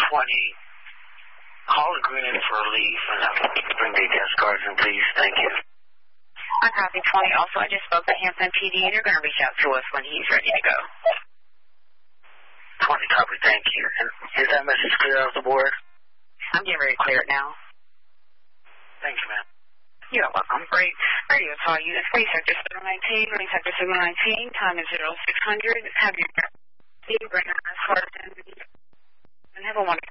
Call the green in for relief and bring the gas cards in, please. Thank you. I copy 20. Also, I just spoke to Hampton PD. They're going to reach out to us when he's ready to go. 20, copy. Thank you. And is that message clear off the board? I'm getting ready to clear it now. Thank you, ma'am. You're welcome. Great. Radio call you. It's Free Sector 719. Free Sector 719. Time is 0600. Have your bring us hard and have a wonderful